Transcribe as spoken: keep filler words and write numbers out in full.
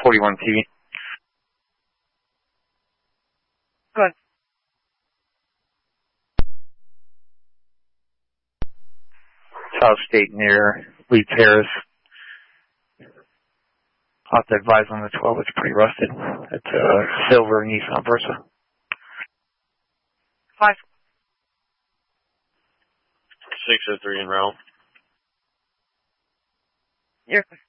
forty-one T V. Go ahead. South State near Lee Terrace. I'll have to advise on the twelve. It's pretty rusted. It's a silver Nissan Versa. Five. six oh three in route. You're